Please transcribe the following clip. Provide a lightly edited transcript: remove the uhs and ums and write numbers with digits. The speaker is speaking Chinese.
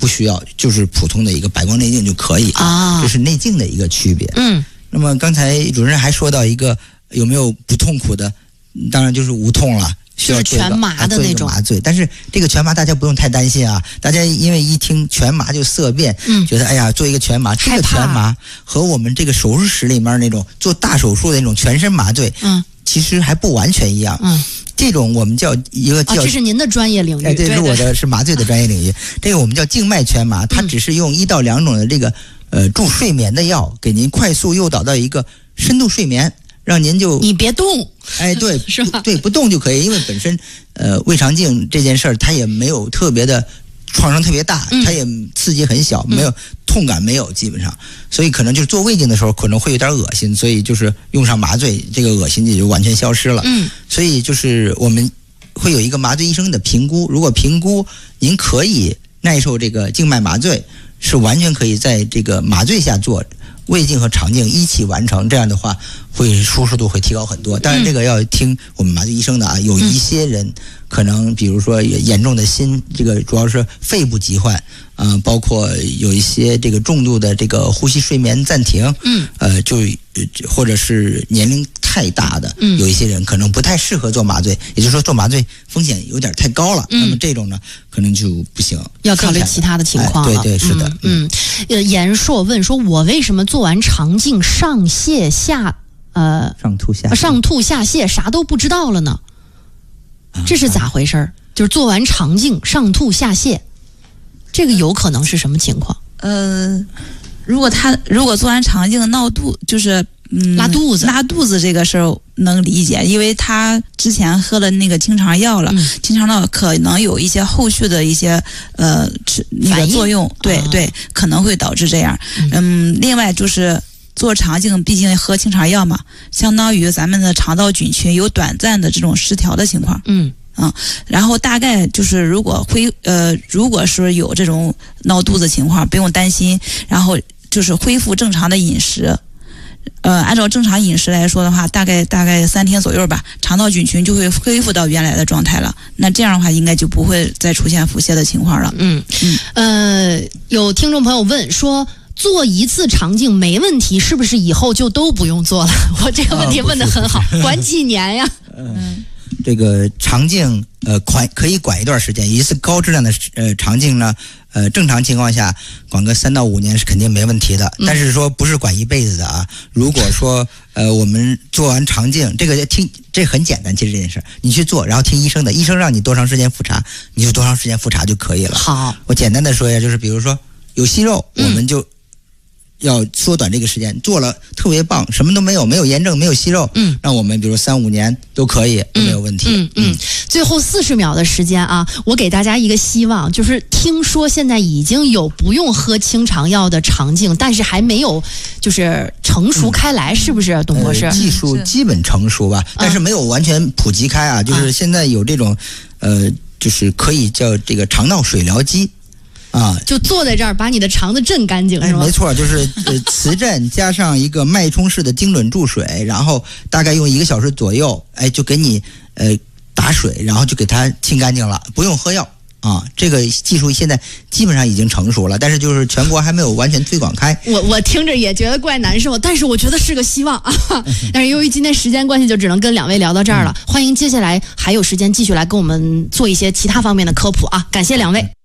不需要，就是普通的一个白光内镜就可以啊，这是内镜的一个区别。那么刚才主任还说到一个有没有不痛苦的，当然就是无痛了。需要就是全麻的那种麻醉，但是这个全麻大家不用太担心啊！大家因为一听全麻就色变，觉得哎呀做一个全麻，这个全麻和我们这个手术室里面那种做大手术的那种全身麻醉，其实还不完全一样。这种我们叫一个叫， 这是您的专业领域， 对，是我的是麻醉的专业领域。这个我们叫静脉全麻，它只是用1到2种的这个助睡眠的药，给您快速诱导到一个深度睡眠。让您就你别动， 对， 是吧？ 对，不动就可以，因为本身胃肠镜这件事儿，它也没有特别的创伤特别大，它也刺激很小，没有痛感，没有基本上，所以可能就是做胃镜的时候可能会有点恶心，所以就是用上麻醉，这个恶心也就完全消失了。所以就是我们会有一个麻醉医生的评估，如果评估您可以耐受这个静脉麻醉，是完全可以在这个麻醉下做。胃镜和肠镜一起完成，这样的话会舒适度会提高很多。当然这个要听我们麻醉医生的啊，有一些人可能比如说严重的心，这个主要是肺部疾患包括有一些这个重度的这个呼吸睡眠暂停，就或者是年龄太大的，有一些人可能不太适合做麻醉，也就是说做麻醉风险有点太高了，那么这种呢可能就不行， 要考虑其他的情况了。 对，是的。 严硕问说，我为什么做完肠镜上泻下上吐下泻啥都不知道了呢？这是咋回事？就是做完肠镜上吐下泻，这个有可能是什么情况？ 如果做完肠镜闹肚，就是拉肚子这个事儿能理解，因为他之前喝了那个清肠药了，清肠药可能有一些后续的一些那个作用，对，可能会导致这样。另外就是做肠镜，毕竟喝清肠药嘛，相当于咱们的肠道菌群有短暂的这种失调的情况。然后大概就是如果是有这种闹肚子情况，不用担心，然后就是恢复正常的饮食。按照正常饮食来说的话，大概3天左右吧，肠道菌群就会恢复到原来的状态了。那这样的话，应该就不会再出现腹泻的情况了。 有听众朋友问说，做一次肠镜没问题，是不是以后就都不用做了？我这个问题问得很好，管几年呀？ 这个肠镜可以管一段时间，一次高质量的肠镜呢，正常情况下管个3到5年是肯定没问题的，但是说不是管一辈子的啊。如果说我们做完肠镜，这很简单，其实这件事你去做，然后听医生的，医生让你多长时间复查，你就多长时间复查就可以了。 好， 我简单的说一下，就是比如说有息肉，我们就要缩短这个时间，做了特别棒，什么都没有，没有炎症，没有息肉，那我们比如3、5年都可以，都没有问题。 最后40秒的时间啊，我给大家一个希望，就是听说现在已经有不用喝清肠药的肠镜，但是还没有就是成熟开来，是不是，董博士？ 技术基本成熟吧，但是没有完全普及开啊，就是现在有这种就是可以叫这个肠道水疗机。 就坐在这儿把你的肠子震干净，是吗？ 没错，就是磁振加上一个脉冲式的精准注水，然后大概用1个小时左右，就给你打水，然后就给它清干净了，不用喝药啊。这个技术现在基本上已经成熟了，但是就是全国还没有完全推广开。 我听着也觉得怪难受，但是我觉得是个希望啊。但是由于今天时间关系，就只能跟2位聊到这儿了。欢迎接下来还有时间继续来跟我们做一些其他方面的科普啊，感谢2位。